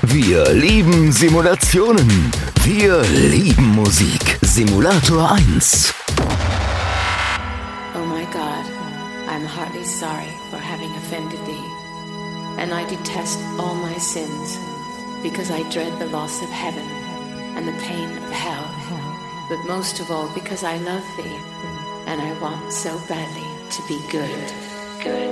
Wir lieben Simulationen. Wir lieben Musik. Simulator 1. Oh my God, I'm heartily sorry for having offended thee, and I detest all my sins, because I dread the loss of heaven and the pain of hell, but most of all because I love thee, and I want so badly to be good.